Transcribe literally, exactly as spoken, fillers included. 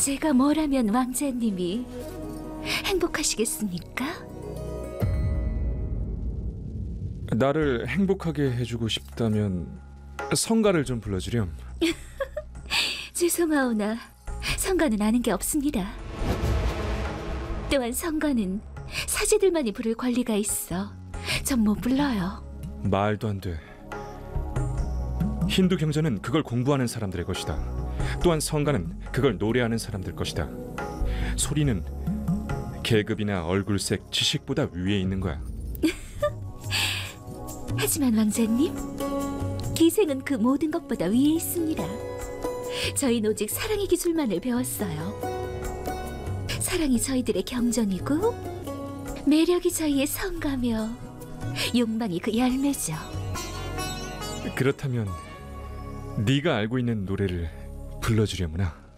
제가 뭐라면 왕자님이 행복하시겠습니까? 나를 행복하게 해주고 싶다면 성가를 좀 불러주렴. 죄송하오나 성가는 아는 게 없습니다. 또한 성가는 사제들만이 부를 권리가 있어 전 못 불러요. 말도 안 돼. 힌두 경전은 그걸 공부하는 사람들의 것이다. 또한 성가는 그걸 노래하는 사람들 것이다. 소리는 계급이나 얼굴색, 지식보다 위에 있는 거야. 하지만 왕자님, 기생은 그 모든 것보다 위에 있습니다. 저희는 오직 사랑의 기술만을 배웠어요. 사랑이 저희들의 경전이고 매력이 저희의 성가며 욕망이 그 열매죠. 그렇다면 네가 알고 있는 노래를 불러주려무나.